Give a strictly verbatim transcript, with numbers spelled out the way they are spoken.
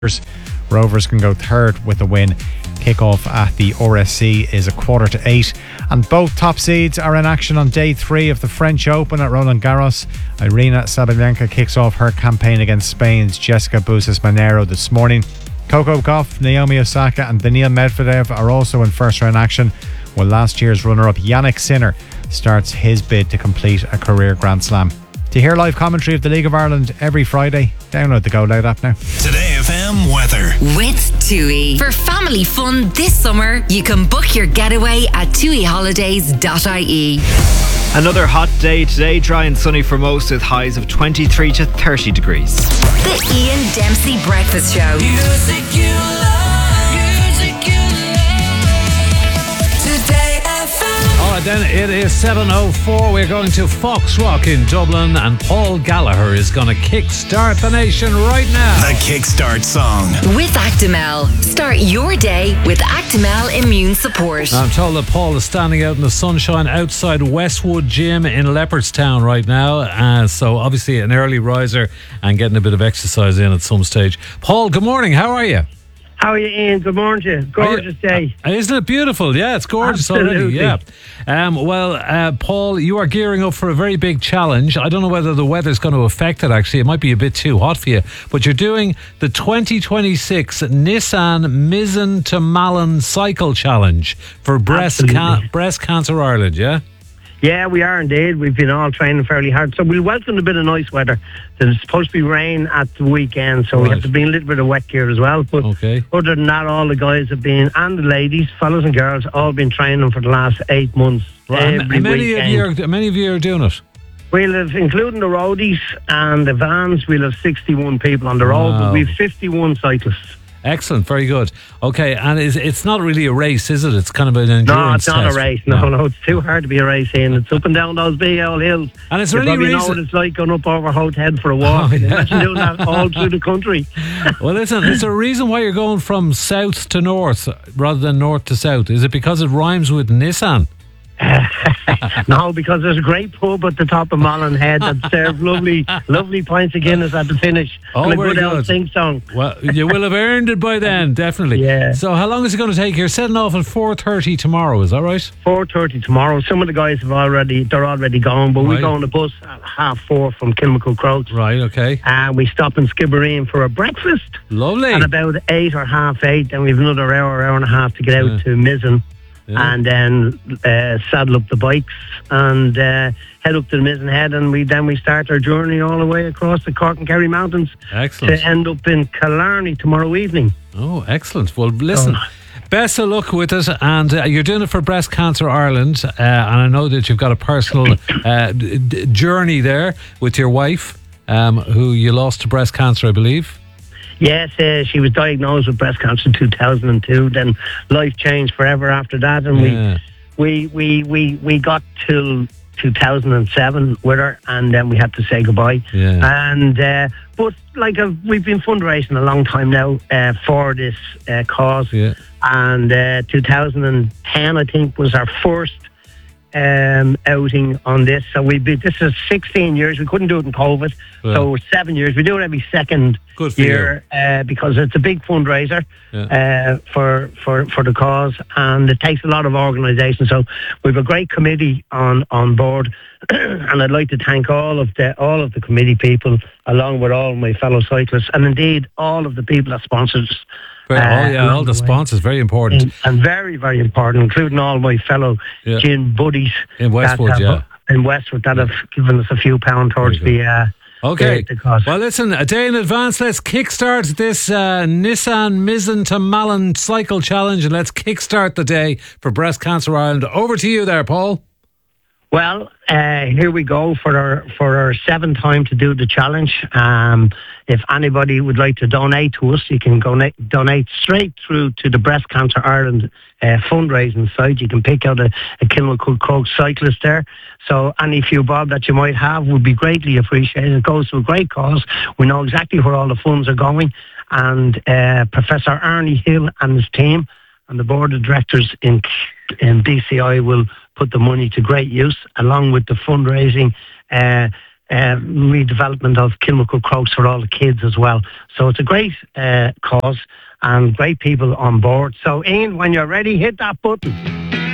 Rovers can go third with a win. Kick-off at the R S C is a quarter to eight. And both top seeds are in action on day three of the French Open at Roland Garros. Irina Sabalenka kicks off her campaign against Spain's Jessica Buses-Monero this morning. Coco Gauff, Naomi Osaka and Daniil Medvedev are also in first round action, while last year's runner-up Yannick Sinner starts his bid to complete a career Grand Slam. To hear live commentary of the League of Ireland every Friday, download the Go Loud app now. Today F M weather. With TUI. For family fun this summer, you can book your getaway at tui holidays dot I E. Another hot day today, dry and sunny for most with highs of twenty-three to thirty degrees. The Ian Dempsey Breakfast Show. Music you love, music you love. Today F M. Alright then, it is seven oh four. We're going to Fox Rock in Dublin and Paul Gallagher is going to kickstart the nation right now. The Kickstart song. With Actimel. Start your day with Actimel Immune Support. I'm told that Paul is standing out in the sunshine outside Westwood Gym in Leopardstown right now. Uh, so obviously an early riser and getting a bit of exercise in at some stage. Paul, good morning. How are you? How are you, Ian? Good morning to you. Gorgeous you, day. Uh, isn't it beautiful? Yeah, it's gorgeous Absolutely. already. Yeah. Um, well, uh, Paul, you are gearing up for a very big challenge. I don't know whether the weather's going to affect it, actually. It might be a bit too hot for you. But you're doing the twenty twenty-six Nissan Mizzen to Malin Cycle Challenge for Breast, Can- Breast Cancer Ireland, yeah? Yeah, we are indeed. We've been all training fairly hard. So we'll welcome a bit of nice weather. There's supposed to be rain at the weekend, so right. we have to bring a little bit of wet gear as well. But okay. Other than that, all the guys have been, and the ladies, fellas and girls, all been training for the last eight months. Right. Every And many weekend. of you are, many of you are doing it. We'll have, including the roadies and the vans, we'll have sixty-one people on the road, Wow. but we've fifty-one cyclists. Excellent, very good. Okay, and is, it's not really a race, is it? It's kind of an endurance No, it's not test. a race. No, no, no, it's too hard to be a race, Ian. It's up and down those big old hills. And it's you really probably know reason- what it's like going up over Hout Head for a walk. Oh, yeah. Imagine doing that all through the country. Well, listen, is there a reason why you're going from south to north rather than north to south? Is it because it rhymes with Nissan? No, because there's a great pub at the top of Malin Head that serves lovely, lovely pints of Guinness at the finish. Oh, and a very good old good. sing song. Well, you will have earned it by then, definitely. Yeah. So how long is it going to take? You're setting off at four thirty tomorrow, is that right? four thirty tomorrow. Some of the guys have already, they're already gone, but Right. we go on the bus at half four from Kilmacud Crouch. Right, okay. And we stop in Skibbereen for a breakfast. Lovely. At about eight or half eight, then we've another hour, hour and a half to get out Yeah. to Mizzen. Yeah. And then uh, saddle up the bikes and uh, head up to the Mizzen Head, and we then we start our journey all the way across the Cork and Kerry Mountains Excellent. to end up in Killarney tomorrow evening. Oh, excellent. Well, listen, Oh. best of luck with it. And uh, you're doing it for Breast Cancer Ireland. Uh, and I know that you've got a personal uh, d- d- journey there with your wife, um, who you lost to breast cancer, I believe. Yes, uh, she was diagnosed with breast cancer in two thousand two. Then life changed forever after that, and Yeah. we, we, we, we, we got till two thousand seven with her, and then we had to say goodbye. Yeah. And uh, but like uh, we've been fundraising a long time now uh, for this uh, cause. Yeah. And uh, two thousand ten, I think, was our first um, outing on this. So we be this is sixteen years. We couldn't do it in COVID, Well. so seven years. We do it every second Good for year uh, because it's a big fundraiser Yeah. uh, for for for the cause, and it takes a lot of organisation. So we have a great committee on on board, and I'd like to thank all of the all of the committee people, along with all my fellow cyclists, and indeed all of the people that sponsored us. Well, uh, oh, yeah, along all the way. sponsors, very important. And, and very, very important, including all my fellow Yeah. gin buddies In Westwood, that have, yeah. in Westwood that have given us a few pounds towards Very the, uh, Okay. the, the cost. Well, listen, a day in advance, let's kickstart this uh, Nissan Mizzen to Malin Cycle Challenge, and let's kickstart the day for Breast Cancer Ireland. Over to you there, Paul. Well, uh, here we go for our for our seventh time to do the challenge. Um, if anybody would like to donate to us, you can go na- donate straight through to the Breast Cancer Ireland uh, fundraising site. You can pick out a, a Kilmacud Crouch cyclist there. So any few bob that you might have would be greatly appreciated. It goes to a great cause. We know exactly where all the funds are going. And uh, Professor Arnie Hill and his team and the board of directors in in B C I will put the money to great use, along with the fundraising uh, uh, redevelopment of Kilmacud Crokes for all the kids as well. So it's a great uh, cause and great people on board. So Ian, when you're ready, hit that button.